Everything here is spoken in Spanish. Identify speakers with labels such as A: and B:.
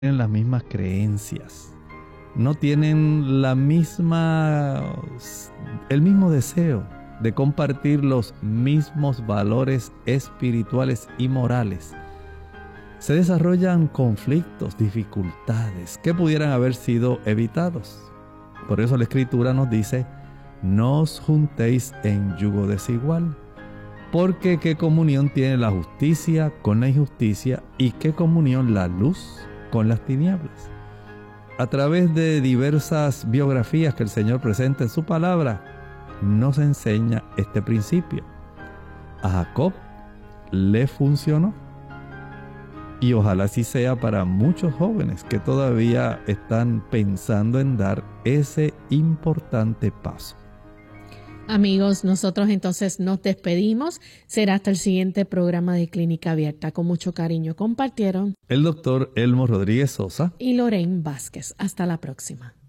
A: tienen las mismas creencias, no tienen el mismo deseo de compartir los mismos valores espirituales y morales. Se desarrollan conflictos, dificultades que pudieran haber sido evitados. Por eso la Escritura nos dice: no os juntéis en yugo desigual, porque qué comunión tiene la justicia con la injusticia y qué comunión la luz con las tinieblas. A través de diversas biografías que el Señor presenta en su palabra, nos enseña este principio. A Jacob le funcionó, y ojalá así sea para muchos jóvenes que todavía están pensando en dar ese importante paso.
B: Amigos, nosotros entonces nos despedimos. Será hasta el siguiente programa de Clínica Abierta. Con mucho cariño compartieron
A: el doctor Elmo Rodríguez Sosa
B: y Lorraine Vázquez. Hasta la próxima.